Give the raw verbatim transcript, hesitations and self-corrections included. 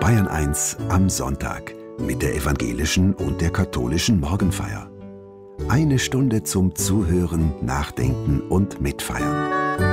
Bayern eins am Sonntag mit der evangelischen und der katholischen Morgenfeier. Eine Stunde zum Zuhören, Nachdenken und Mitfeiern.